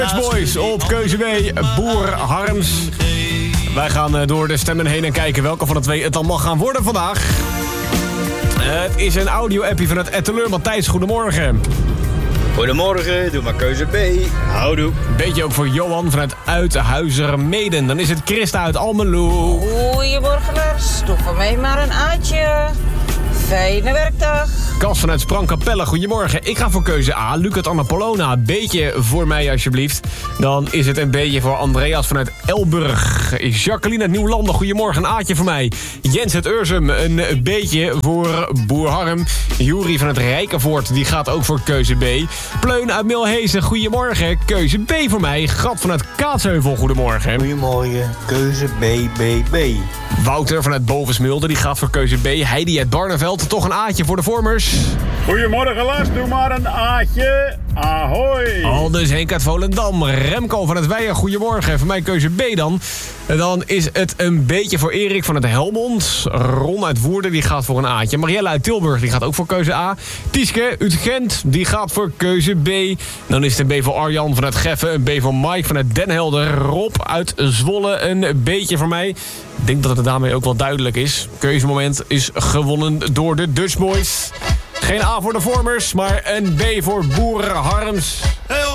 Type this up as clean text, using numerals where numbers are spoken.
Dutch Boys op keuze B, Boer Harms. Wij gaan door de stemmen heen en kijken welke van de twee het dan mag gaan worden vandaag. Het is een audio-appie van het Etteleur. Matthijs, goedemorgen. Goedemorgen, doe maar keuze B. Houdoe. Beetje ook voor Johan vanuit Uithuizermeden. Dan is het Christa uit Almelo. Goedemorgen, Lars. Doe voor mij maar een aatje. Fijne werkdag. Cas vanuit Sprangkapelle, goedemorgen. Ik ga voor keuze A, Luc uit Annapolona. Beetje voor mij alsjeblieft. Dan is het een beetje voor Andreas vanuit Elburg. Jacqueline uit Nieuwlanden, goedemorgen. Een aatje voor mij. Jens uit Ursum, een beetje voor Boer Harm. Juri vanuit Rijkenvoort, die gaat ook voor keuze B. Pleun uit Milhezen, goedemorgen. Keuze B voor mij. Gat vanuit Kaatsheuvel, goedemorgen. Goedemorgen, keuze B. Wouter vanuit Bovensmulde, die gaat voor keuze B. Heidi uit Barneveld, toch een aatje voor de vormers. Goedemorgen Lars, doe maar een aatje. Ahoy. Aldus Henk uit Volendam. Remco van het Weijer, goedemorgen. Voor mij keuze B dan. En dan is het een beetje voor Erik van het Helmond. Ron uit Woerden, die gaat voor een aatje. Marielle uit Tilburg, die gaat ook voor keuze A. Tieske uit Gent, die gaat voor keuze B. Dan is het een B voor Arjan vanuit Geffen. Een B voor Mike vanuit Den Helder. Rob uit Zwolle, een beetje voor mij. Ik denk dat het daarmee ook wel duidelijk is. Keuzemoment is gewonnen door de Dutch Boys. Geen A voor de vormers, maar een B voor Boer Harms.